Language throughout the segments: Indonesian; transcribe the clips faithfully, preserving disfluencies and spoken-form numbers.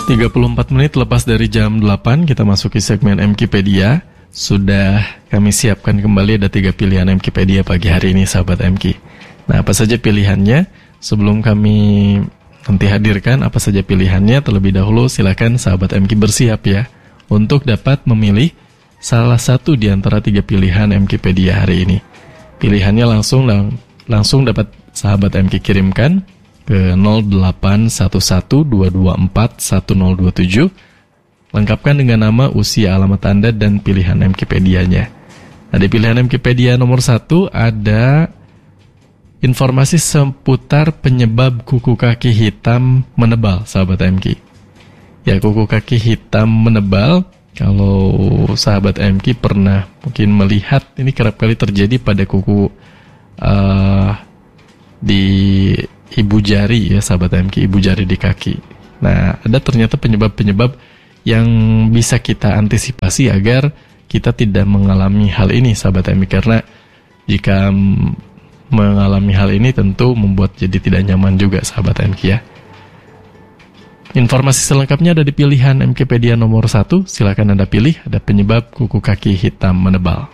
tiga puluh empat menit lepas dari jam delapan, kita masuki segmen Mkipedia. Sudah kami siapkan kembali ada tiga pilihan Mkipedia pagi hari ini, sahabat M K. Nah, apa saja pilihannya? Sebelum kami nanti hadirkan apa saja pilihannya, terlebih dahulu silakan sahabat M K bersiap ya untuk dapat memilih salah satu di antara tiga pilihan Mkipedia hari ini. Pilihannya langsung lang- langsung dapat sahabat M K kirimkan ke nol delapan satu satu dua dua empat satu nol dua tujuh. Lengkapkan dengan nama, usia, alamat Anda, dan pilihan Mkipedianya. Nah, di pilihan Mkipedia nomor satu ada informasi seputar penyebab kuku kaki hitam menebal, sahabat M K. Ya, kuku kaki hitam menebal, kalau sahabat M K pernah mungkin melihat, ini kerap kali terjadi pada kuku uh, di ibu jari ya, sahabat M K, ibu jari di kaki. Nah, ada ternyata penyebab-penyebab yang bisa kita antisipasi agar kita tidak mengalami hal ini, sahabat M K, karena jika mengalami hal ini tentu membuat jadi tidak nyaman juga, sahabat M K ya. Informasi selengkapnya ada di pilihan Mkipedia nomor satu. Silakan Anda pilih, ada penyebab kuku kaki hitam menebal.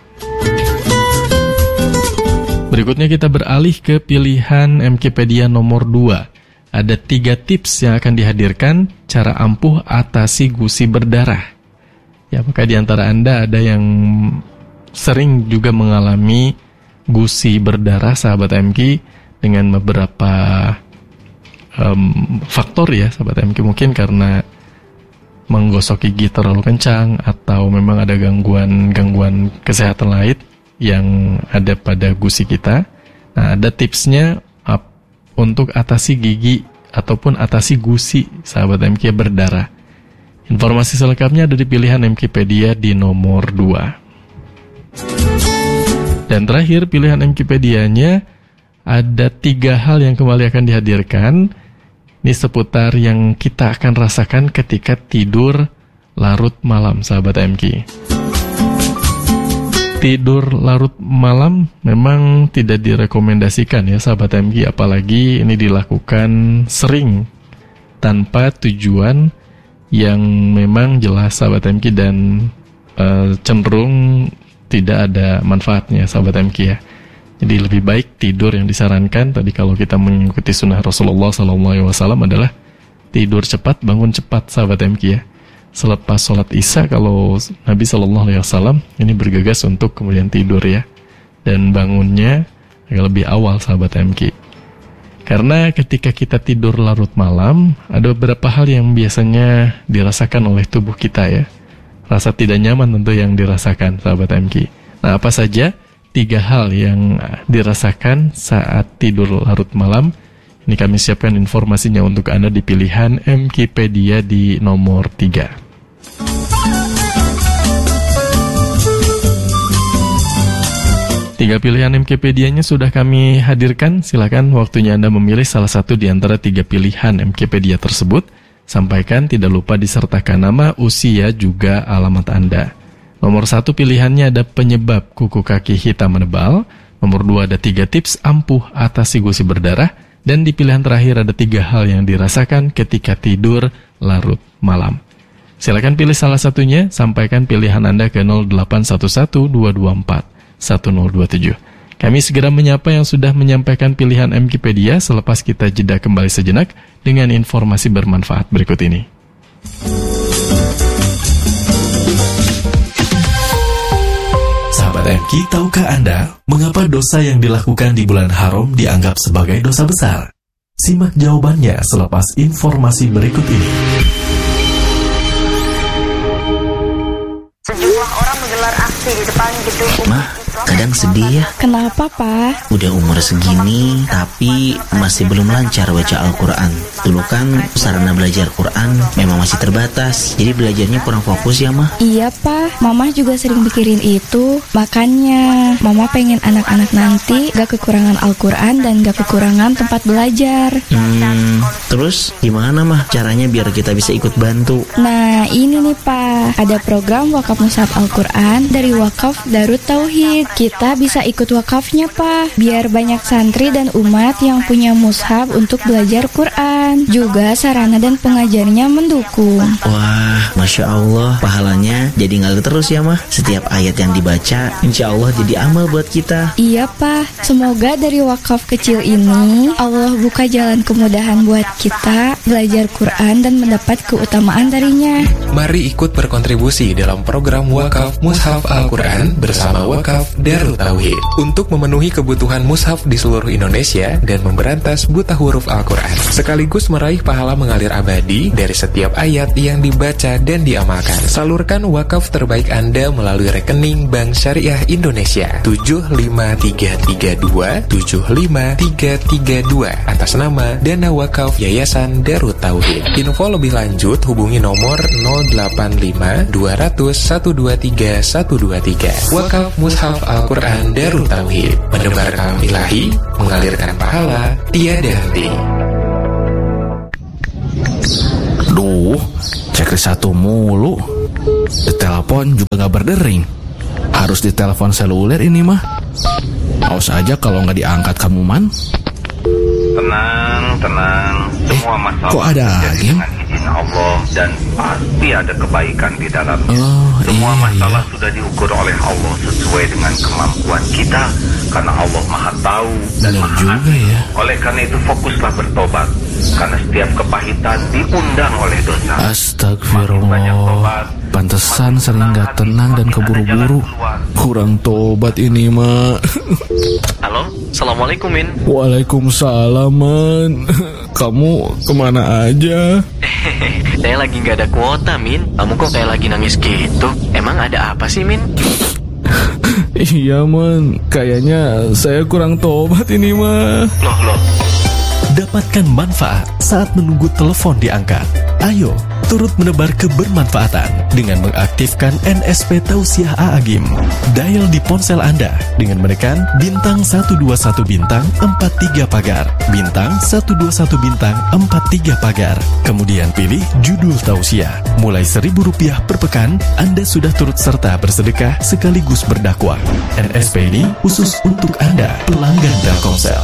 Berikutnya kita beralih ke pilihan Mkipedia nomor dua. Ada tiga tips yang akan dihadirkan cara ampuh atasi gusi berdarah. Ya, maka di antara Anda ada yang sering juga mengalami gusi berdarah, sahabat M K, dengan beberapa um, faktor ya, sahabat M K. Mungkin karena menggosok gigi terlalu kencang, atau memang ada gangguan-gangguan kesehatan lain yang ada pada gusi kita. Nah, ada tipsnya up, untuk atasi gigi ataupun atasi gusi, sahabat M K, berdarah. Informasi selengkapnya ada di pilihan Mkipedia di nomor dua. Dan terakhir pilihan Mkipedianya ada tiga hal yang kembali akan dihadirkan. Ini seputar yang kita akan rasakan ketika tidur larut malam, sahabat M K. Tidur larut malam memang tidak direkomendasikan ya, sahabat M K, apalagi ini dilakukan sering tanpa tujuan yang memang jelas, sahabat M K, dan uh, cenderung tidak ada manfaatnya, sahabat M K ya. Jadi lebih baik tidur yang disarankan tadi kalau kita mengikuti sunnah Rasulullah shallallahu alaihi wasallam adalah tidur cepat, bangun cepat, sahabat M K ya. Selepas sholat isya, kalau Nabi shallallahu alaihi wasallam ini bergegas untuk kemudian tidur ya, dan bangunnya agak lebih awal, sahabat M K. Karena ketika kita tidur larut malam, ada beberapa hal yang biasanya dirasakan oleh tubuh kita ya. Rasa tidak nyaman tentu yang dirasakan, sahabat M K. Nah, apa saja tiga hal yang dirasakan saat tidur larut malam? Ini kami siapkan informasinya untuk Anda di pilihan Mkipedia di nomor tiga. Tiga pilihan Mkipedianya sudah kami hadirkan. Silakan waktunya Anda memilih salah satu di antara tiga pilihan Mkipedia tersebut. Sampaikan, tidak lupa disertakan nama, usia, juga alamat Anda. Nomor satu pilihannya ada penyebab kuku kaki hitam menebal. Nomor dua ada tiga tips ampuh atasi gusi berdarah. Dan di pilihan terakhir ada tiga hal yang dirasakan ketika tidur larut malam. Silakan pilih salah satunya, sampaikan pilihan Anda ke nol delapan satu satu dua dua empat satu nol dua tujuh. Kami segera menyapa yang sudah menyampaikan pilihan Mkipedia selepas kita jeda kembali sejenak dengan informasi bermanfaat berikut ini. Sahabat M K, tahukah Anda mengapa dosa yang dilakukan di bulan haram dianggap sebagai dosa besar? Simak jawabannya selepas informasi berikut ini. Sejumlah orang menggelar aksi di depan gedung Mah, kadang sedih ya. Kenapa, Pak? Udah umur segini, tapi masih belum lancar baca Al-Quran. Dulu kan sarana belajar Quran memang masih terbatas, jadi belajarnya kurang fokus ya, Mah. Iya, Pak. Mama juga sering pikirin itu. Makanya, Mama pengen anak-anak nanti gak kekurangan Al-Quran dan gak kekurangan tempat belajar. Hmm, terus gimana, Mah, caranya biar kita bisa ikut bantu? Nah, ini nih, Pak. kita. Ada program wakaf mushaf Al-Quran dari Wakaf Darut Tauhid. Kita bisa ikut wakafnya, Pak, biar banyak santri dan umat yang punya mushaf untuk belajar Quran. Juga sarana dan pengajarnya mendukung. Wah, Masya Allah, pahalanya jadi ngalir terus ya, Mah. Setiap ayat yang dibaca, insya Allah jadi amal buat kita. Iya, Pak. Semoga dari wakaf kecil ini, Allah buka jalan kemudahan buat kita belajar Quran dan mendapat keutamaan darinya. Mari ikut berkontribusi dalam program Wakaf Mushaf Al-Quran bersama Wakaf Darut Tauhid untuk memenuhi kebutuhan mushaf di seluruh Indonesia dan memberantas buta huruf Al-Quran, sekaligus meraih pahala mengalir abadi dari setiap ayat yang dibaca dan diamalkan. Salurkan wakaf terbaik Anda melalui rekening Bank Syariah Indonesia tujuh lima tiga tiga dua tujuh lima tiga tiga dua atas nama Dana Wakaf Yayasan Darut Tauhid. Info lebih lanjut hubungi nomor nol delapan lima dua nol nol satu dua tiga satu dua tiga. Wakaf Mushaf Al-Quran Darut Tauhid, menebar kalam ilahi, mengalirkan pahala tiada henti. Duh, checklist satu mulu. Di telepon juga gak berdering. Harus di telepon seluler ini mah. Awas aja kalau gak diangkat kamu, Man. Tenang, tenang. Semua masalah kok ada lagi? dengan izin Allah dan pasti ada kebaikan di dalamnya. Oh, Semua iya, masalah iya. sudah diukur oleh Allah sesuai dengan kemampuan kita, karena Allah Maha Tahu dan Benar Maha juga Adil. ya. Oleh karena itu fokuslah bertobat, karena setiap kepahitan diundang oleh dosa. Astagfirullah. Pantesan sering gak tenang dan keburu-buru. Kurang tobat ini mah. Halo, Assalamualaikum, Min. Waalaikumsalam, Man. Kamu kemana aja? Saya lagi gak ada kuota, Min. Kamu kok kayak lagi nangis gitu? Emang ada apa sih, Min? Iya, Man. Kayaknya saya kurang tobat ini mah. Loh, loh. Dapatkan manfaat saat menunggu telepon diangkat. Ayo, turut menebar kebermanfaatan dengan mengaktifkan N S P Tausiah A'agim. Dial di ponsel Anda dengan menekan bintang satu dua satu bintang empat tiga pagar, bintang satu dua satu bintang empat tiga pagar. Kemudian pilih judul Tausiah. Mulai seribu rupiah per pekan, Anda sudah turut serta bersedekah sekaligus berdakwah. N S P ini khusus untuk Anda, pelanggan Telkomsel.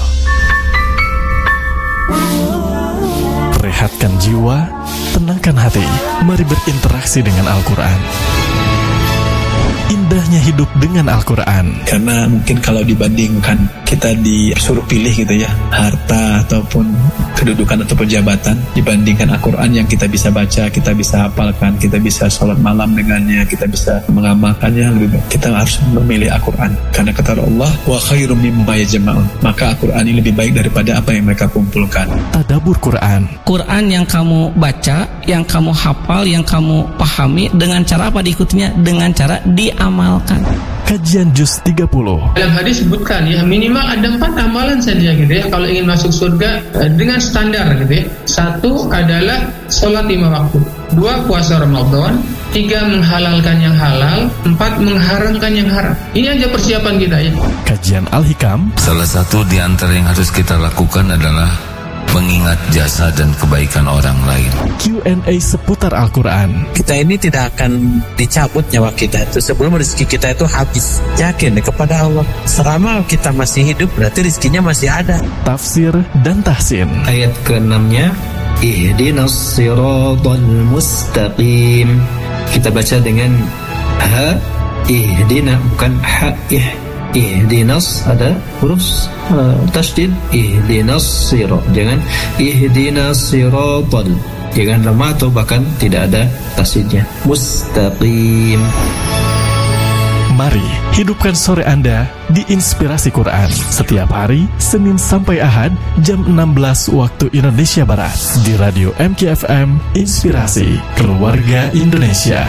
Rehatkan jiwa, tenangkan hati. Mari berinteraksi dengan Al-Quran. Indahnya hidup dengan Al-Quran. Karena mungkin kalau dibandingkan kita disuruh pilih gitu ya, harta ataupun kedudukan ataupun jabatan, dibandingkan Al-Quran yang kita bisa baca, kita bisa hafalkan, kita bisa sholat malam dengannya, kita bisa mengamalkannya, lebih baik kita harus memilih Al-Quran. Karena kata Allah, wa khairum mimma yajma'un, maka Al-Quran ini lebih baik daripada apa yang mereka kumpulkan. Tadabbur Quran. Quran yang kamu baca, yang kamu hafal, yang kamu pahami, dengan cara apa diikutinya? Dengan cara diamalkan. Kajian Juz tiga puluh. Dalam hadis sebutkan ya, minimal ada empat amalan saja gitu ya kalau ingin masuk surga eh, dengan standar gitu ya. Satu adalah sholat lima waktu, dua puasa Ramadan, tiga menghalalkan yang halal, empat mengharamkan yang haram. Ini aja persiapan kita ya. Kajian Al-Hikam. Salah satu di antara yang harus kita lakukan adalah mengingat jasa dan kebaikan orang lain. Q and A seputar Al-Quran. Kita ini tidak akan dicabut nyawa kita itu sebelum rezeki kita itu habis. Yakin kepada Allah, selama kita masih hidup berarti rezekinya masih ada. Tafsir dan tahsin. Ayat keenamnya, ihdinas siratal mustaqim. Kita baca dengan ha, ihdina, bukan ha, ih. Ihdinas ada huruf uh, tasydid, ihdinas sirat, jangan ihdinas siratal, jangan lemah atau bahkan tidak ada tasydidnya. Mustaqim. Mari hidupkan sore Anda di Inspirasi Quran setiap hari Senin sampai Ahad jam enam belas waktu Indonesia Barat di Radio M K F M Inspirasi Keluarga Indonesia.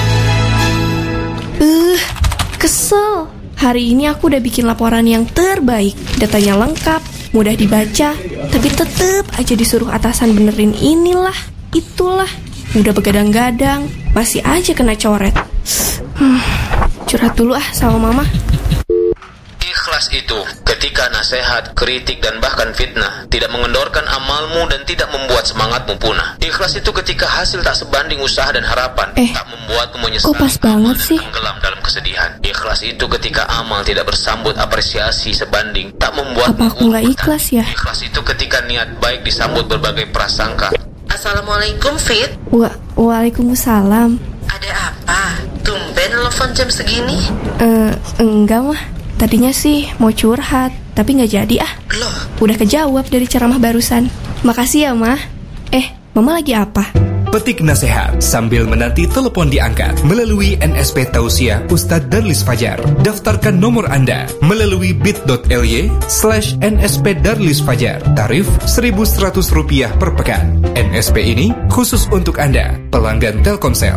Uh, kesel. Hari ini aku udah bikin laporan yang terbaik. Datanya lengkap, mudah dibaca, tapi tetep aja disuruh atasan benerin inilah, itulah. Udah begadang-gadang, masih aja kena coret. Hmm, curhat dulu ah sama mama. Ikhlas itu ketika nasihat, kritik, dan bahkan fitnah tidak mengendorkan amalmu dan tidak membuat semangatmu punah. Ikhlas itu ketika hasil tak sebanding usaha dan harapan, eh, tak membuatmu menyesal, kok pas banget sih? tenggelam dalam kesedihan. Ikhlas itu ketika amal tidak bersambut apresiasi sebanding, tak membuat apa aku nggak ikhlas ya? Ikhlas itu ketika niat baik disambut berbagai prasangka. Assalamualaikum, Fit. Wa Waalaikumsalam. Ada apa? Tumben telepon jam segini? Eh, enggak mah. Tadinya sih mau curhat, tapi nggak jadi ah. Loh? Udah kejawab dari ceramah barusan. Makasih ya, Mah. Eh, Mama lagi apa? Petik nasihat sambil menanti telepon diangkat melalui N S P Tausiah Ustadz Darlis Fajar. Daftarkan nomor Anda melalui bit.ly slash nsp Darlis Fajar. Tarif seribu seratus rupiah per pekan. N S P ini khusus untuk Anda, pelanggan Telkomsel.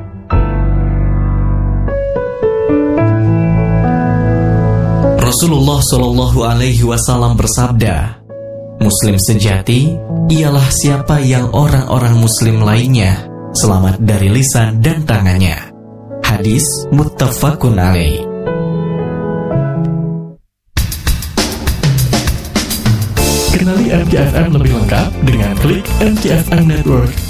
Rasulullah Shallallahu Alaihi Wasallam bersabda, Muslim sejati ialah siapa yang orang-orang Muslim lainnya selamat dari lisan dan tangannya. Hadis muttafaqun alaih. Kenali M K F M lebih lengkap dengan klik M K F M Network